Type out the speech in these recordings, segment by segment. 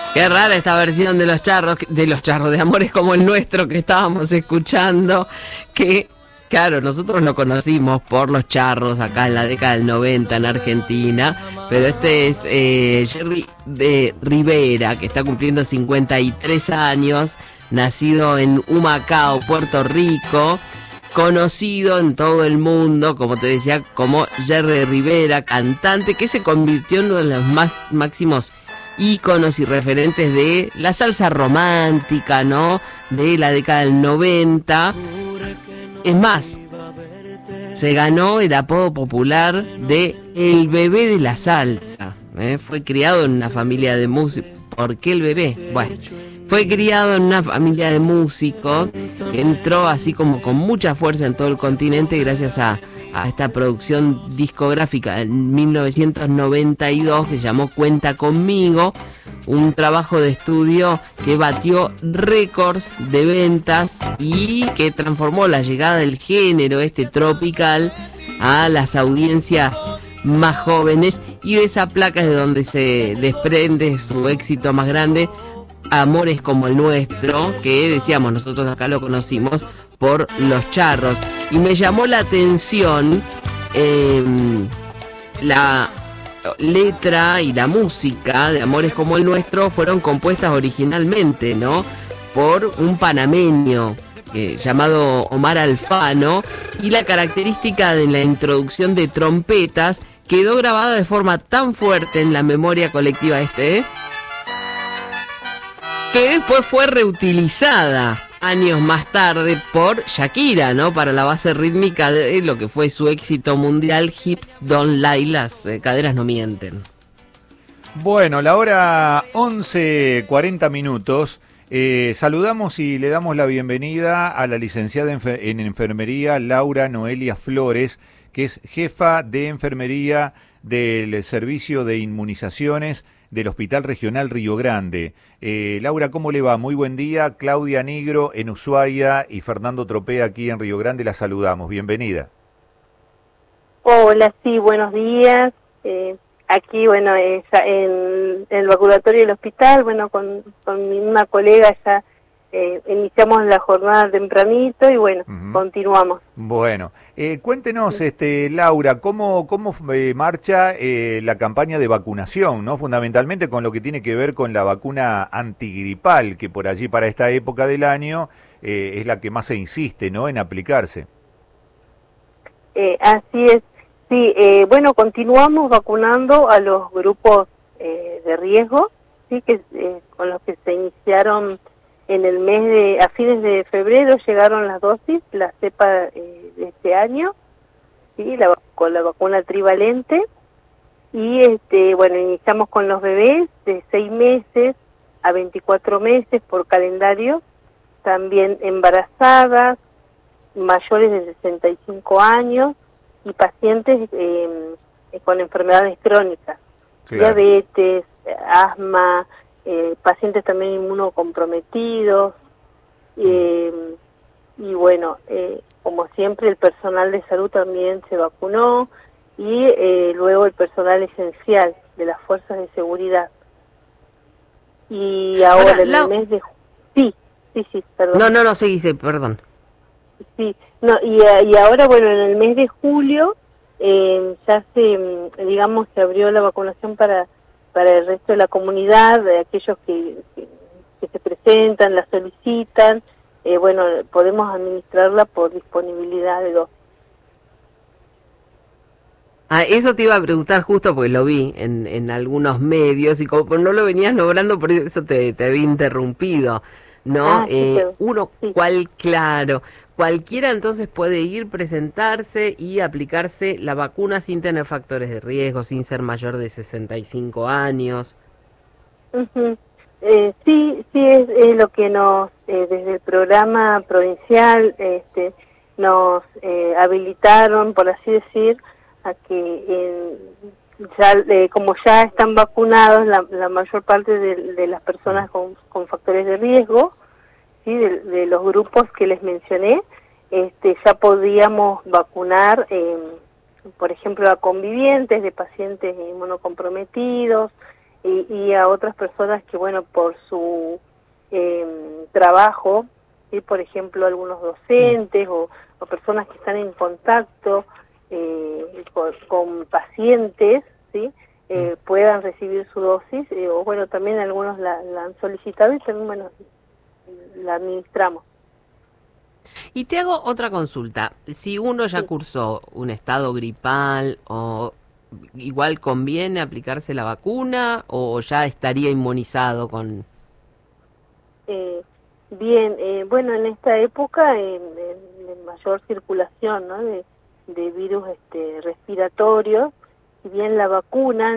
Qué rara esta versión de Amores como el Nuestro que estábamos escuchando, que, claro, nosotros lo conocimos por Los Charros acá en la década del 90 en Argentina, pero este es Jerry de Rivera, que está cumpliendo 53 años, nacido en Humacao, Puerto Rico, conocido en todo el mundo, como te decía, como Jerry Rivera, cantante que se convirtió en uno de los máximos íconos y referentes de la salsa romántica, ¿no? De la década del 90. Es más, se ganó el apodo popular de El Bebé de la Salsa. Fue criado en una familia de músicos. ¿Por qué el bebé? Bueno, fue criado en una familia de músicos, entró así como con mucha fuerza en todo el continente gracias a esta producción discográfica en 1992 que se llamó Cuenta Conmigo, un trabajo de estudio que batió récords de ventas y que transformó la llegada del género tropical a las audiencias más jóvenes, y de esa placa es de donde se desprende su éxito más grande, Amores como el Nuestro, que decíamos nosotros acá lo conocimos por Los Charros. Y me llamó la atención la letra y la música de Amores como el Nuestro fueron compuestas originalmente, ¿no? Por un panameño llamado Omar Alfano, y la característica de la introducción de trompetas quedó grabada de forma tan fuerte en la memoria colectiva que después fue reutilizada años más tarde por Shakira, ¿no? Para la base rítmica de lo que fue su éxito mundial, Hips Don't Lie, las caderas no mienten. Bueno, la hora 11:40. Saludamos y le damos la bienvenida a la licenciada en enfermería Laura Noelia Flores, que es jefa de enfermería del Servicio de Inmunizaciones del Hospital Regional Río Grande. Laura, ¿cómo le va? Muy buen día. Claudia Nigro en Ushuaia y Fernando Tropea aquí en Río Grande, la saludamos. Bienvenida. Hola, sí, buenos días. Aquí, bueno, en el vacunatorio del hospital, bueno, con una colega ya iniciamos la jornada tempranito y bueno, continuamos. Bueno, cuéntenos, Laura, ¿cómo marcha la campaña de vacunación, ¿no? Fundamentalmente con lo que tiene que ver con la vacuna antigripal, que por allí para esta época del año es la que más se insiste, ¿no?, en aplicarse. Así es, sí, bueno, continuamos vacunando a los grupos de riesgo, sí, que con los que se iniciaron en el mes a fines de febrero llegaron las dosis, la cepa de este año, ¿sí? Con la vacuna trivalente, y bueno, iniciamos con los bebés de 6 meses a 24 meses por calendario, también embarazadas, mayores de 65 años y pacientes con enfermedades crónicas, claro, diabetes, asma, pacientes también inmunocomprometidos, y bueno, como siempre el personal de salud también se vacunó, y luego el personal esencial de las fuerzas de seguridad. Y ahora en el mes de... Sí, perdón. No, seguí, perdón. Sí, no, y ahora, bueno, en el mes de julio ya se abrió la vacunación para el resto de la comunidad, de aquellos que se presentan, la solicitan, bueno, podemos administrarla por disponibilidad de dosis. Eso te iba a preguntar justo porque lo vi en algunos medios y como no lo venías logrando, por eso te había interrumpido, ¿no? Sí, Cualquiera entonces puede ir, presentarse y aplicarse la vacuna sin tener factores de riesgo, sin ser mayor de 65 años. Sí, es lo que nos, desde el programa provincial, nos habilitaron, por así decir, a que como ya están vacunados la mayor parte de las personas con factores de riesgo, ¿sí? de los grupos que les mencioné, ya podíamos vacunar, por ejemplo, a convivientes de pacientes inmunocomprometidos, y a otras personas que, bueno, por su trabajo, ¿sí? Por ejemplo, algunos docentes o personas que están en contacto con pacientes, ¿sí? Puedan recibir su dosis, o bueno, también algunos la han solicitado y también, bueno, la administramos. Y te hago otra consulta. Si uno ya Sí. cursó un estado gripal, o igual conviene aplicarse la vacuna, o ya estaría inmunizado con... Bien, bueno, en esta época en mayor circulación, ¿no? de virus respiratorios, si bien la vacuna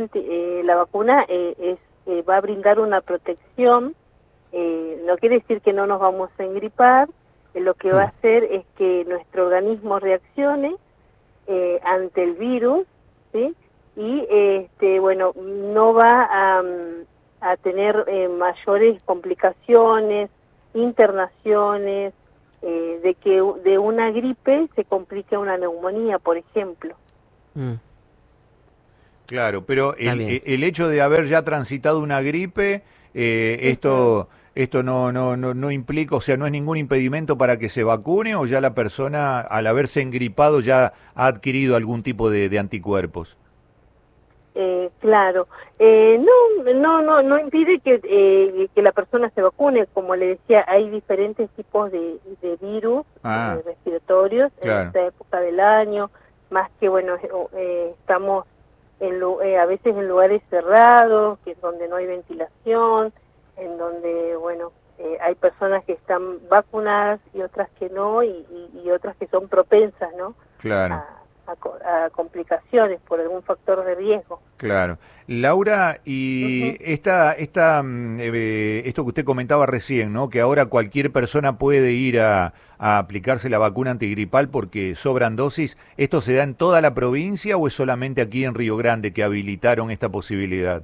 va a brindar una protección, no quiere decir que no nos vamos a engripar, lo que va a hacer es que nuestro organismo reaccione ante el virus, ¿sí? Y bueno, no va a tener mayores complicaciones, internaciones, de que de una gripe se complique una neumonía, por ejemplo. Claro, pero Está bien. el hecho de haber ya transitado una gripe, esto no implica, o sea, no es ningún impedimento para que se vacune, o ya la persona, al haberse engripado, ya ha adquirido algún tipo de anticuerpos. Claro, no impide que la persona se vacune. Como le decía, hay diferentes tipos de virus respiratorios claro. en esta época del año, más que, bueno, estamos a veces en lugares cerrados, que es donde no hay ventilación, en donde, bueno, hay personas que están vacunadas y otras que no, y otras que son propensas, ¿no? Claro. A complicaciones por algún factor de riesgo. Claro. Laura, y esto que usted comentaba recién, ¿no? Que ahora cualquier persona puede ir a aplicarse la vacuna antigripal porque sobran dosis, ¿esto se da en toda la provincia o es solamente aquí en Río Grande que habilitaron esta posibilidad?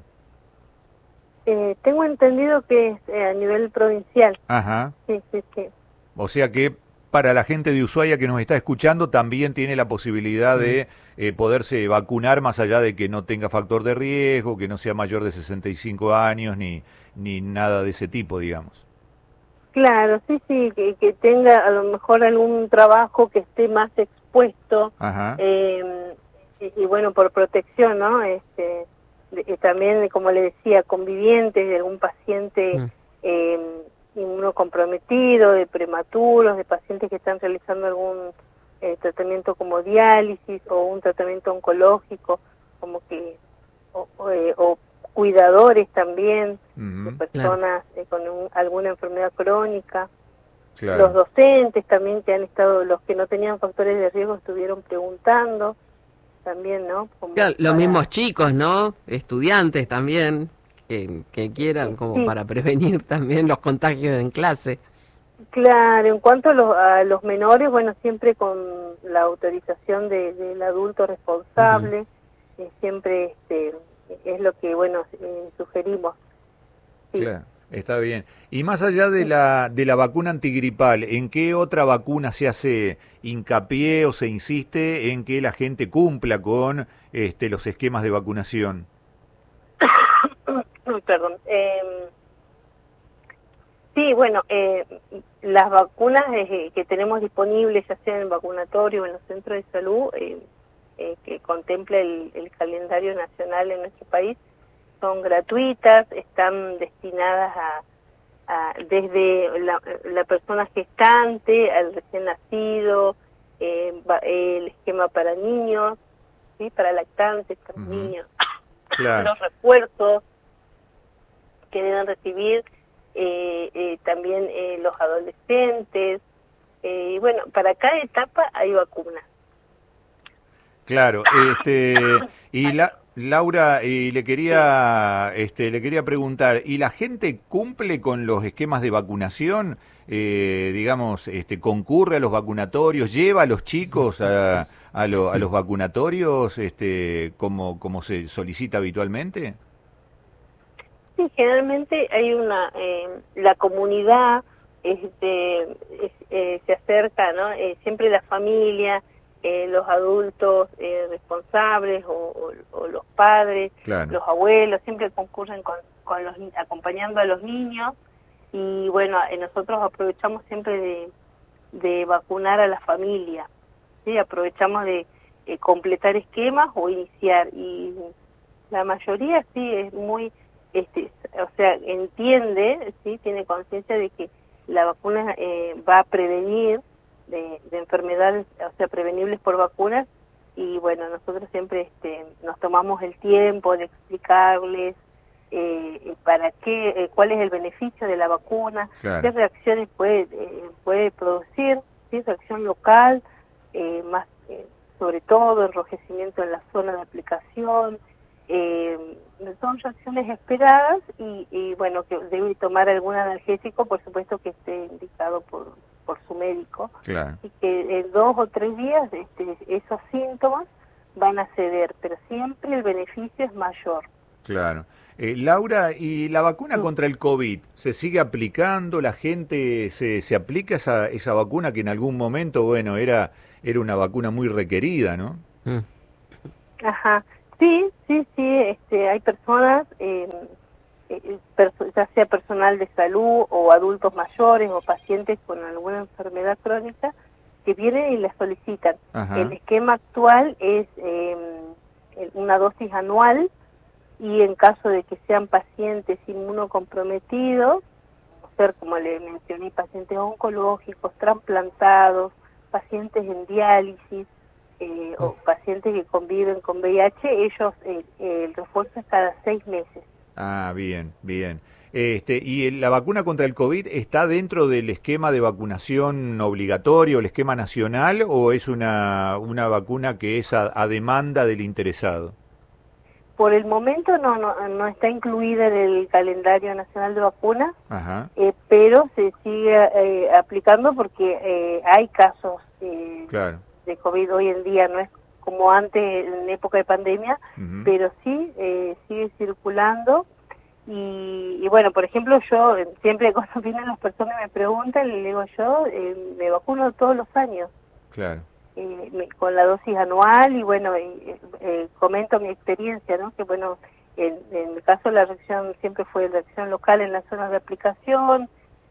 Tengo entendido que es a nivel provincial. Ajá. Sí. O sea que para la gente de Ushuaia que nos está escuchando también tiene la posibilidad de poderse vacunar más allá de que no tenga factor de riesgo, que no sea mayor de 65 años ni nada de ese tipo, digamos. Claro, sí, que tenga a lo mejor algún trabajo que esté más expuesto, y bueno, por protección, ¿no? También, como le decía, convivientes de algún paciente inmunocomprometido, de prematuros, de pacientes que están realizando algún tratamiento como diálisis o un tratamiento oncológico, como que o cuidadores también, de personas con alguna enfermedad crónica. Claro. Los docentes también, que han estado, los que no tenían factores de riesgo estuvieron preguntando también, ¿no? Claro, los mismos chicos, ¿no? Estudiantes también, que quieran, como para prevenir también los contagios en clase. Claro, en cuanto a los menores, bueno, siempre con la autorización del adulto responsable, siempre es lo que, bueno, sugerimos. Sí. Claro, está bien. Y más allá de la vacuna antigripal, ¿en qué otra vacuna se hace hincapié o se insiste en que la gente cumpla con los esquemas de vacunación? Perdón. Sí, bueno, las vacunas que tenemos disponibles, ya sea en el vacunatorio o en los centros de salud, que contempla el calendario nacional en nuestro país, son gratuitas, están destinadas desde la persona gestante al recién nacido, el esquema para niños, ¿sí? Para lactantes, para niños, claro. Los refuerzos que deben recibir también los adolescentes, y bueno, para cada etapa hay vacunas. Claro, y Laura, le quería preguntar, ¿y la gente cumple con los esquemas de vacunación? Digamos, concurre a los vacunatorios, lleva a los chicos a los vacunatorios, como se solicita habitualmente. Sí, generalmente hay la comunidad se acerca, ¿no? Siempre la familia los adultos responsables o los padres, claro. los abuelos, siempre concurren acompañando a los niños. Y bueno, nosotros aprovechamos siempre de vacunar a la familia, ¿sí? Aprovechamos de completar esquemas o iniciar, y la mayoría sí es muy, o sea, entiende, sí, tiene conciencia de que la vacuna va a prevenir de enfermedades, o sea, prevenibles por vacunas, y bueno, nosotros siempre nos tomamos el tiempo de explicarles para qué, cuál es el beneficio de la vacuna, claro. qué reacciones puede producir, ¿sí? Reacción local, más sobre todo enrojecimiento en la zona de aplicación, son reacciones esperadas y bueno, que debe tomar algún analgésico, por supuesto que esté indicado por su médico, claro. y que en 2 o 3 días esos síntomas van a ceder, pero siempre el beneficio es mayor. Claro. Laura, ¿y la vacuna contra el COVID se sigue aplicando? ¿La gente se aplica esa vacuna que en algún momento, bueno, era una vacuna muy requerida, ¿no? Ajá, sí, hay personas, ya sea personal de salud o adultos mayores o pacientes con alguna enfermedad crónica, que vienen y la solicitan. Ajá. El esquema actual es una dosis anual, y en caso de que sean pacientes inmunocomprometidos, ser, como le mencioné, pacientes oncológicos, trasplantados, pacientes en diálisis, o pacientes que conviven con VIH, ellos el refuerzo es cada 6 meses. Ah, bien, bien. ¿Y la vacuna contra el COVID está dentro del esquema de vacunación obligatorio, el esquema nacional, o es una vacuna que es a demanda del interesado? Por el momento no está incluida en el calendario nacional de vacunas, pero se sigue aplicando porque hay casos claro. de COVID hoy en día, no es como antes en época de pandemia, pero sí sigue circulando. Y bueno, por ejemplo, yo siempre cuando vienen las personas me preguntan, le digo yo, me vacuno todos los años. Claro. Con la dosis anual, y bueno, comento mi experiencia, ¿no? Que bueno, en el caso de la reacción siempre fue reacción local en las zonas de aplicación,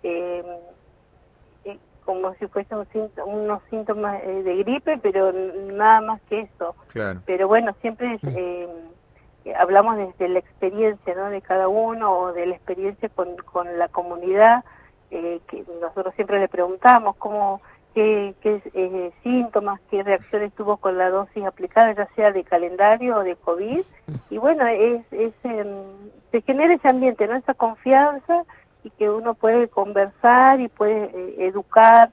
como si fuesen unos síntomas de gripe, pero nada más que eso. Claro. Pero bueno, siempre hablamos desde la experiencia, ¿no? De cada uno, o de la experiencia con la comunidad, que nosotros siempre le preguntamos qué síntomas, qué reacciones tuvo con la dosis aplicada, ya sea de calendario o de COVID, y bueno, se genera ese ambiente, ¿no? Esa confianza, y que uno puede conversar y puede educar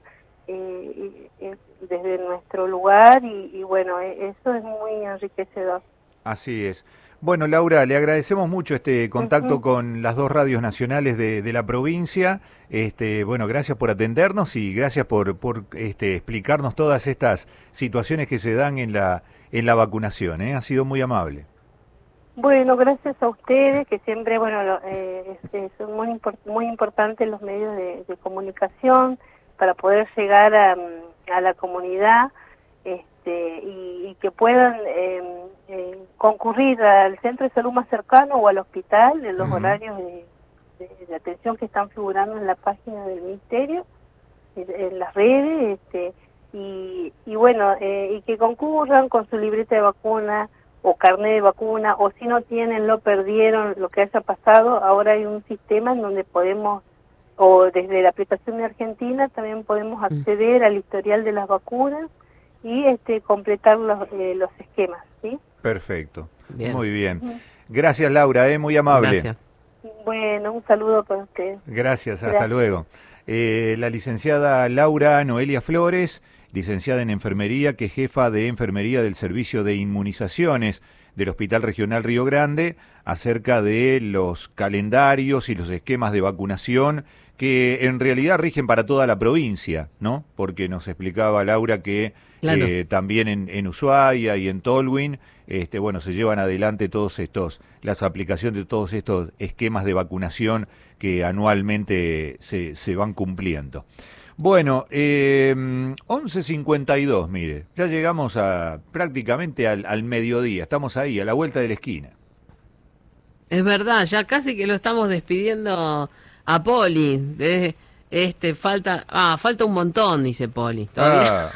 desde nuestro lugar, y bueno, eso es muy enriquecedor. Así es. Bueno, Laura, le agradecemos mucho este contacto con las 2 radios nacionales de la provincia. Bueno, gracias por atendernos y gracias por explicarnos todas estas situaciones que se dan en la vacunación, ¿eh? Ha sido muy amable. Bueno, gracias a ustedes, que siempre, bueno, son muy importantes los medios de comunicación para poder llegar a la comunidad, y que puedan concurrir al centro de salud más cercano o al hospital en los horarios de atención que están figurando en la página del Ministerio, en las redes, y bueno, y que concurran con su libreta de vacuna o carnet de vacuna, o si no tienen, lo perdieron, lo que haya pasado. Ahora hay un sistema en donde podemos, o desde la aplicación de Argentina, también podemos acceder al historial de las vacunas y completar los esquemas, ¿sí? Perfecto, bien. Muy bien. Gracias, Laura, muy amable. Gracias. Bueno, un saludo para usted. Gracias, hasta luego. La licenciada Laura Noelia Flores, licenciada en enfermería, que es jefa de enfermería del Servicio de Inmunizaciones del Hospital Regional Río Grande, acerca de los calendarios y los esquemas de vacunación que en realidad rigen para toda la provincia, ¿no? Porque nos explicaba Laura que claro. También en Ushuaia y en Tolwyn, bueno, se llevan adelante las aplicaciones de todos estos esquemas de vacunación que anualmente se van cumpliendo. Bueno, 11:52, mire, ya llegamos prácticamente al mediodía, estamos ahí, a la vuelta de la esquina. Es verdad, ya casi que lo estamos despidiendo a Poli. Falta un montón, dice Poli. Todavía.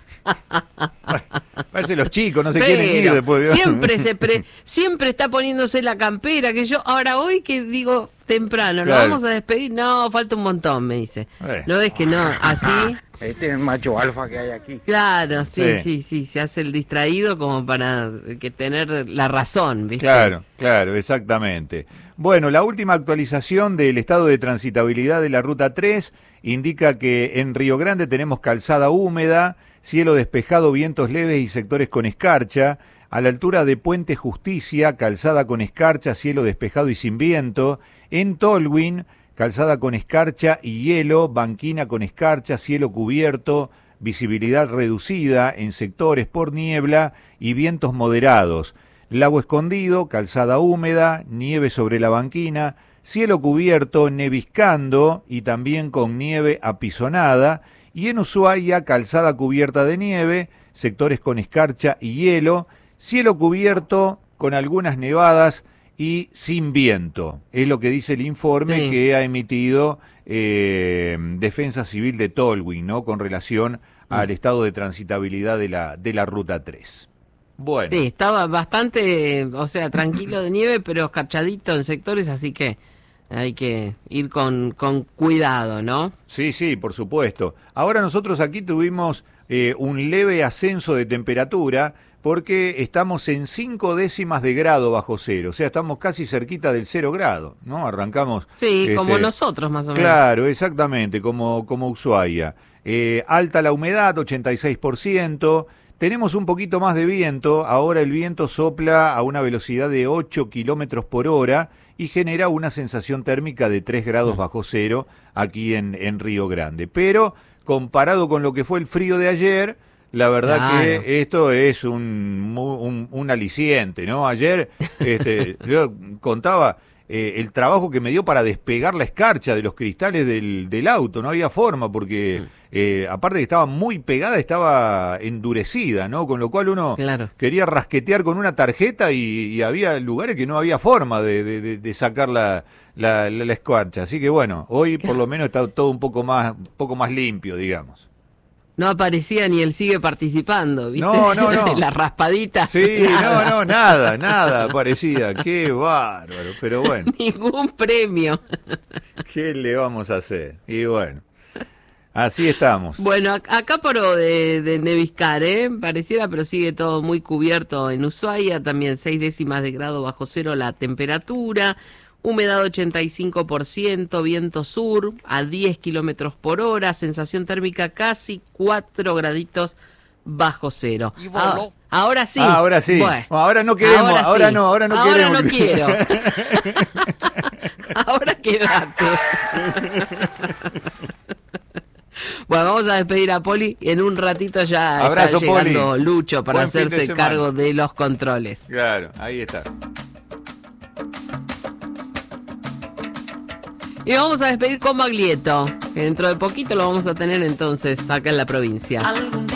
Parece los chicos, no se quieren ir después. Siempre está poniéndose la campera, que yo, ahora hoy que digo temprano, claro. ¿Nos vamos a despedir? No, falta un montón, me dice. ¿No ves que no? Así. Este es el macho alfa que hay aquí. Claro, sí, se hace el distraído como para tener la razón, ¿viste? Claro, exactamente. Bueno, la última actualización del estado de transitabilidad de la Ruta 3 indica que en Río Grande tenemos calzada húmeda, cielo despejado, vientos leves y sectores con escarcha. A la altura de Puente Justicia, calzada con escarcha, cielo despejado y sin viento. En Tolwyn, calzada con escarcha y hielo, banquina con escarcha, cielo cubierto, visibilidad reducida en sectores por niebla y vientos moderados. Lago Escondido, calzada húmeda, nieve sobre la banquina, cielo cubierto, neviscando y también con nieve apisonada. Y en Ushuaia, calzada cubierta de nieve, sectores con escarcha y hielo, cielo cubierto con algunas nevadas y sin viento. Es lo que dice el informe que ha emitido Defensa Civil de Tolwyn, ¿no? Con relación al estado de transitabilidad de la Ruta 3. Bueno. Sí, estaba bastante, tranquilo de nieve, pero escarchadito en sectores, así que hay que ir con cuidado, ¿no? Sí, por supuesto. Ahora nosotros aquí tuvimos un leve ascenso de temperatura porque estamos en 5 décimas de grado bajo cero, o sea, estamos casi cerquita del 0 grado, ¿no? Arrancamos... Sí, como nosotros más o menos. Claro, exactamente, como Ushuaia. Alta la humedad, 86%. Tenemos un poquito más de viento, ahora el viento sopla a una velocidad de 8 kilómetros por hora y genera una sensación térmica de 3 grados bajo cero aquí en Río Grande. Pero comparado con lo que fue el frío de ayer, la verdad que esto es un aliciente, ¿no? Ayer yo contaba el trabajo que me dio para despegar la escarcha de los cristales del auto, no había forma porque... aparte de que estaba muy pegada, estaba endurecida, ¿no? Con lo cual uno quería rasquetear con una tarjeta y había lugares que no había forma de sacar la escarcha. Así que bueno, hoy por lo menos está todo un poco más limpio, digamos. No aparecía ni él sigue participando, ¿viste? No. La raspadita. Sí, nada aparecía. Qué bárbaro, pero bueno. Ningún premio. ¿Qué le vamos a hacer? Y bueno. Así estamos. Bueno, acá paró de neviscar, pareciera, pero sigue todo muy cubierto en Ushuaia, también 6 décimas de grado bajo cero la temperatura, humedad 85%, viento sur a 10 kilómetros por hora, sensación térmica casi 4 graditos bajo cero. ¿Y voló? Ahora sí. Ahora sí. Bueno, ahora no queremos, ahora no queremos. Ahora no quiero. Ahora quédate. Bueno, vamos a despedir a Poli. En un ratito ya Abrazo, está llegando Poli. Lucho para Buen fin de hacerse semana. cargo de los controles. Claro, ahí está. Y vamos a despedir con Baglietto, que dentro de poquito lo vamos a tener entonces acá en la provincia.